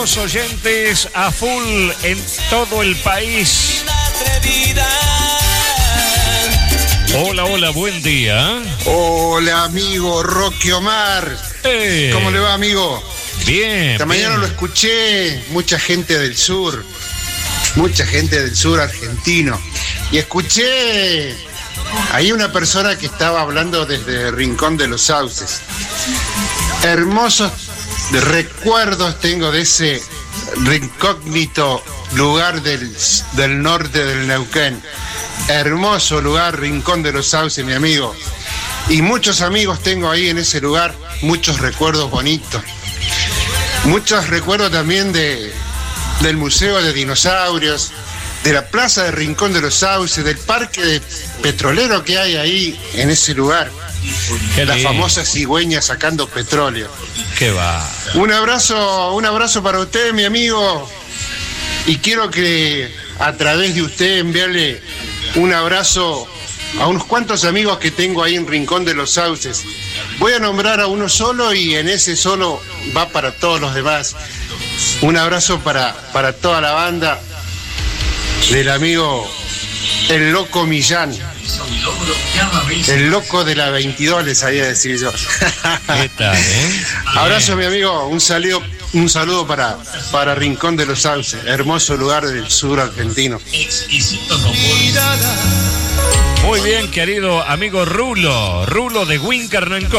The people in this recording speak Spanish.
Los oyentes a full en todo el país. Hola, hola, buen día. Hola, amigo Roque Omar. ¿Cómo le va, amigo? Bien. Esta mañana lo escuché, mucha gente del sur argentino. Y escuché ahí una persona que estaba hablando desde Rincón de los Sauces. Hermosos recuerdos tengo de ese incógnito lugar del norte del Neuquén. Hermoso lugar, Rincón de los Sauces, mi amigo. Y muchos amigos tengo ahí en ese lugar, muchos recuerdos bonitos. Muchos recuerdos también del Museo de Dinosaurios, de la Plaza de Rincón de los Sauces, del parque petrolero que hay ahí en ese lugar. La famosa cigüeña sacando petróleo. ¿Qué va? Un abrazo para usted, mi amigo. Y quiero que a través de usted enviarle un abrazo a unos cuantos amigos que tengo ahí en Rincón de los Sauces. Voy a nombrar a uno solo y en ese solo va para todos los demás. Un abrazo para toda la banda del amigo El Loco Millán. El loco de la 22, les sabía decir yo. ¿Qué tal, Abrazo, mi amigo. Un saludo para Rincón de los Sauces, hermoso lugar del sur argentino. Muy bien, querido amigo Rulo de Wincarnancó.